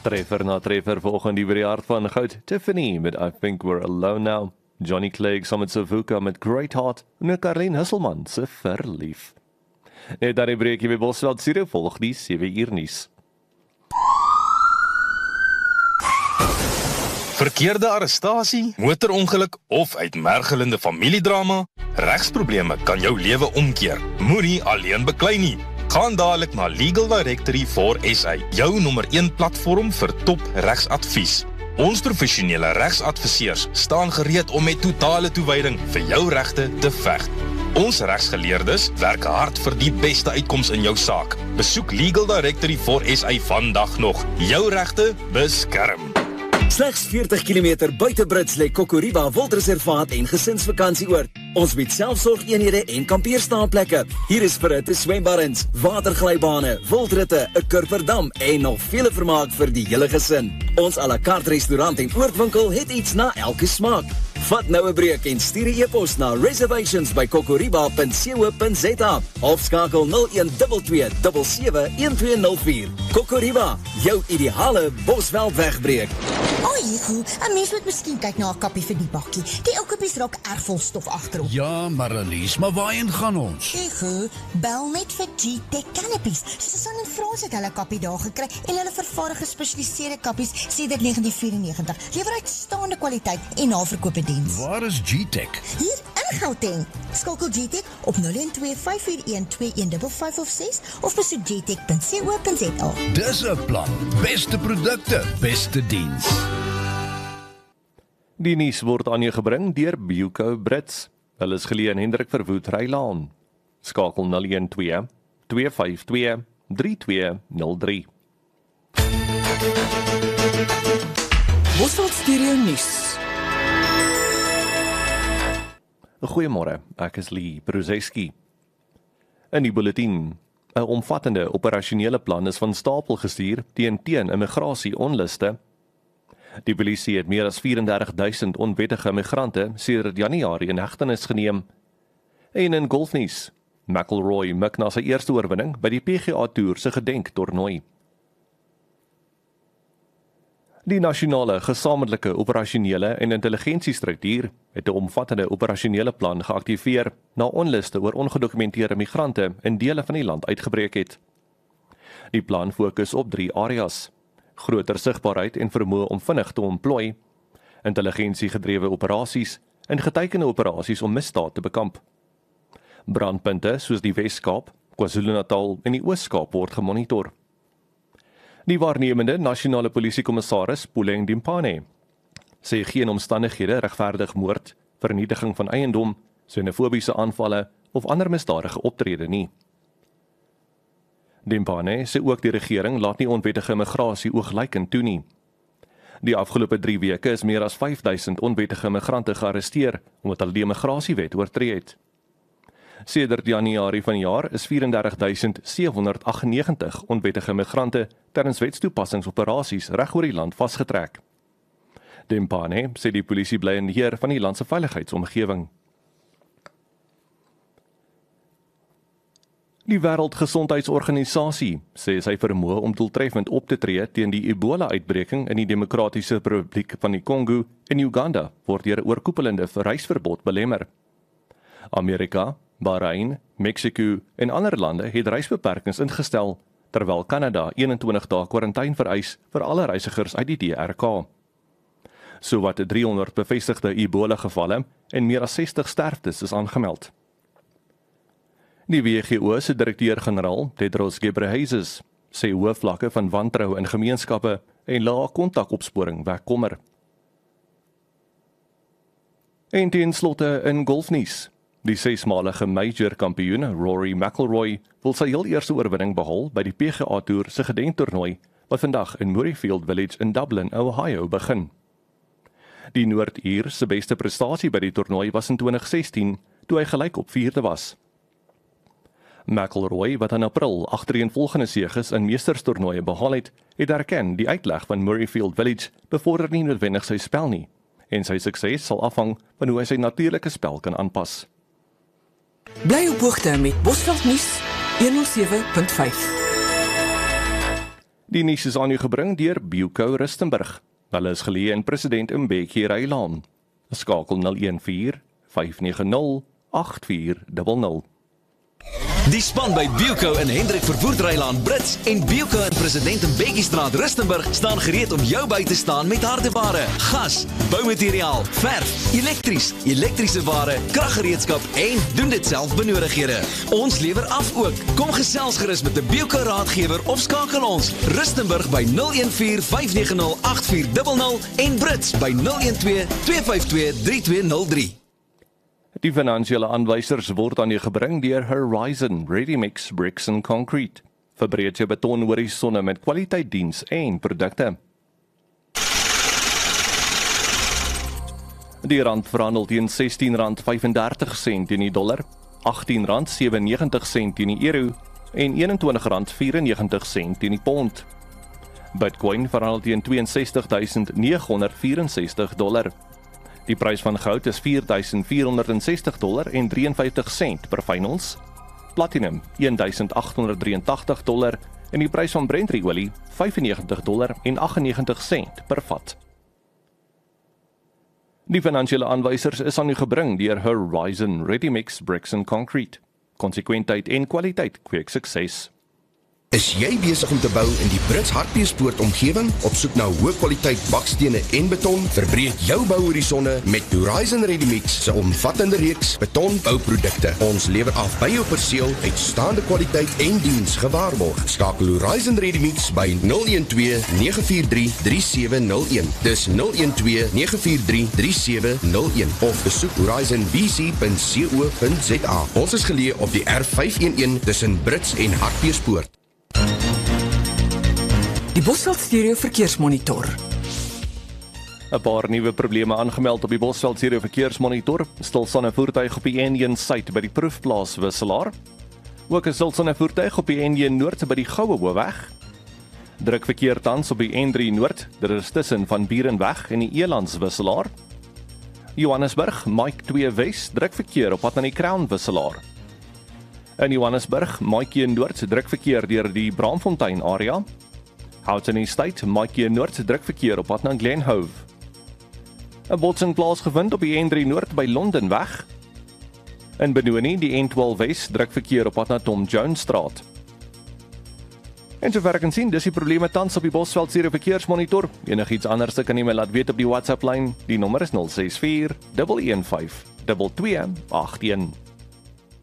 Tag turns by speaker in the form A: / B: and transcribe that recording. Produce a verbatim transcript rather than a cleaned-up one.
A: Treffer na treffer volgende die hart van goud. Tiffany met I Think We're Alone Now. Johnny Clegg saam met Savuka met Great Heart. En Caroline Husselman se Verlief. Net daar die breekie by Bosveld Studio volg die sewe uur nuus.
B: Verkeerde arrestasie, motorongeluk of uitmergelende familiedrama? Regsprobleme kan jou lewe omkeer. Moenie alleen beklei nie. Gaan dadelik na Legal Directory for S A, jou nommer een platform vir top regsadvies. Ons professionele regsadviseurs staan gereed om met totale toewyding vir jou regte te veg. Ons regsgeleerdes werk hard vir die beste uitkoms in jou saak. Besoek Legal Directory for S A vandag nog. Jou regte beskerm.
C: Slegs veertig kilometer buite Brits lê Kokoriba Wildreservaat en gesinsvakantieoord. Ons bied selfsorgeenhede en kampeerstaanplekke. Hier is verhitte swembaddens, waterglybane, wildritte, 'n kurperdam en nog vele vermaak vir die hele gesin. Ons à la carte restaurant en oordwinkel het iets na elke smaak. Vat nou 'n breek en stuur 'n e-pos na reservations by kokoriba punt co punt za of skakel nul een twee twee sewe sewe een twee nul vier. Kokoriba, jou ideale Bosveld wegbreek.
D: O, Jigo, 'n mens moet miskien kyk na 'n kappie vir die bakkie. Die ou kappies raak erg vol stof agterop.
E: Ja, Marlies, maar waarheen gaan ons?
D: Jigo, bel net vir G-Tech Canopies. Susan en Frans het hulle kappie daar gekry en hulle vervaardig gespesialiseerde kappies sedert negentien vyf-en-negentig. Lewer uitstaande kwaliteit en naverkoop diens.
E: Waar is G-Tech?
D: Hier in Gauteng. Skakel G-Tech op nul een twee vyf vier een twee een vyf vyf of ses of besoek g tech punt co punt za.
E: Dis 'n plan. Beste produkte, beste diens.
A: Die nuus word aan jou gebring deur Buco Brits. Hulle is geleë in Hendrik Verwoerd Rylaan. Skakel nul een twee twee vyf twee drie twee nul drie.
F: Bosveld Studio Nuus.
A: Goeiemôre, ek is Lee Bruzeski. In die bulletin, 'n omvattende operasionele plan is van stapel gestuur teen teen immigrasie onluste. Die polisie het meer as vyf-en-dertig duisend onwettige migrante sedert Januarie in hegtenis geneem. En in golfnuus, McIlroy mik na sy eerste oorwinning by die P G A Tour se gedenktoernooi. Die nasionale gesamentlike operasionele en intelligensiestruktuur het 'n omvattende operasionele plan geaktiveer na onluste oor ongedokumenteerde migrante in dele van die land uitgebreek het. Die plan fokus op drie areas: groter sigbaarheid en vermoë om vinnig te ontplooi, intelligensiegedrewe operasies en getekende operasies om misdaad te bekamp. Brandpunte soos die Wes-Kaap, KwaZulu-Natal en die Oos-Kaap word gemonitor. Die waarnemende nasionale polisiekommissaris, Puleng Dimpane, sê geen omstandighede regverdig moord, vernietiging van eiendom, xenofobiese aanvalle of ander misdadige optrede nie. Dimpane sê ook die regering laat nie onwettige immigrasie oogluikend toe nie. Die afgelope drie weke is meer as vyf duisend onwettige immigrante gearresteer omdat hulle die immigrasiewet oortree het. Sedert Januarie vanjaar is vyf-en-dertig duisend sewe honderd agt en negentig onwettige immigrante tydens wetstoepassingsoperasies reg oor die land vasgetrek. Dimpane sê die polisie bly in beheer van die land se veiligheidsomgewing. Die Wêreldgesondheidsorganisasie sê sy vermoë om doeltreffend op te tree teen die Ebola-uitbreking in die Demokratiese Republiek van die Kongo en Uganda word deur 'n oorkoepelende reisverbod belemmer. Amerika, Bahrein, Mexico en ander lande het reisbeperkings ingestel, terwyl Kanada eenentwintig dae kwarantyne vereis vir alle reisigers uit die D R K. Sowat driehonderd bevestigde Ebola-gevalle en meer as sestig sterftes is aangemeld. Die W G O se direkteur-generaal, Tedros Ghebreyesus, sê hoë vlakke van wantroue in gemeenskappe en lae kontakopsporing wek kommer. En ten slotte in golfnuus. Die sesmalige major kampioen Rory McIlroy wil sy heel eerste oorwinning behaal by die P G A Tour se gedenktoernooi wat vandag in Murrayfield Village in Dublin, Ohio begin. Die Noord-Ier se beste prestasie by die toernooi was in twintig sestien toe hy gelyk op vierde was. McIlroy, wat in April agtereenvolgende seges in meesterstoernooie behaal het, het erken die uitleg van Murrayfield Village bevorder nie noodwendig sy spel nie en sy sukses sal afhang van hoe hy sy natuurlike spel kan aanpas.
F: Bly op hoogte met Bosveld Nuus honderd sewe punt vyf.
A: Die nuus is aan u gebring deur Bioco Rustenburg. Hulle is geleë in President Mbeki Rylaan. Skakel nul een vier vyf nege nul agt vier nul nul.
G: Die span by Bioco in Hendrik Verwoerd Rylaan Brits en Bioco in President Mbeki Straat Rustenburg staan gereed om jou by te staan met hardeware, gas, boumateriaal, verf, elektries, elektriese ware, kraggereedskap en doen dit self benodighede. Ons lewer af ook. Kom gesels gerus met 'n Bioco raadgewer of skakel ons Rustenburg by nul een vier vyf nege nul agt vier nul nul en Brits by nul een twee twee vyf twee drie twee nul drie.
A: Die finansiële aanwysers word aan u gebring deur Horizon Ready Mix Bricks and Concrete. Verbreed jou beton horisonne met kwaliteit diens en produkte. Die rand verhandel teen sestien rand vyf en dertig sent teen die dollar, agtien rand sewe en negentig sent teen die euro en eenentwintig rand vyf en negentig sent teen die pond. Bitcoin verhandel teen twee en sestig duisend nege honderd vyf en sestig dollar. Die prys van goud is vier duisend vier honderd sestig dollar en vyf drie vyf sent per fyn ons. Platinum een duisend agt honderd drie en agt dollar en die prys van Brent olie vyf en negentig dollar en agt en negentig sent per vat. Die finansiële aanwysers is aan u gebring deur Horizon Ready Mix Bricks and Concrete. Konsekwentheid en kwaliteit kweek sukses.
H: Is jy besig om te bou in die Brits Hartbeespoort omgewing? Op soek na hoë kwaliteit bakstene en beton? Verbreek jou bouhorisonne met Horizon Ready Mix se omvattende reeks betonbouprodukte. Ons lewer af by jou perseel, uitstaande kwaliteit en diens gewaarborg. Skakel Horizon Ready Mix by nul een twee nege vier drie drie sewe nul een. Dis nul een twee nege vier drie drie sewe nul een of besoek horizon b c punt co punt z a. Ons is geleë op die R vyf een een tussen Brits en Hartbeespoort.
F: Die Bosveld Stereo Verkeersmonitor.
A: 'n Paar nuwe probleme aangemeld op die Bosveld Stereo Verkeersmonitor. Stilstaande voertuig op die N een Suid by die Proefplaas Wisselaar. Ook 'n stilstaande voertuig op die N een Noord by die Goue Hoofweg. Druk verkeer tans op die N drie Noord, dit is tussen Van Bierenweg en die Elands Wisselaar. Johannesburg, Mike twee Wes, druk verkeer op pad na die Crown Wisselaar. In Johannesburg, Mike Noord, druk verkeer deur die Braamfontein area. Houghton Estate, Mike Noord, druk verkeer op pad na Glenhove. 'n Botsing plaasgevind op die N drie Noord by Londenweg. In Benoni, die N twaalf Wes, druk verkeer op pad na Tom Jones Straat. En sover ek kan sien, dis die probleme tans op die Bosveld Stereo Verkeersmonitor. Enigiets anders kan jy my laat weet op die WhatsApp lyn. Die nommer is nul ses vier een een vyf twee twee agt een.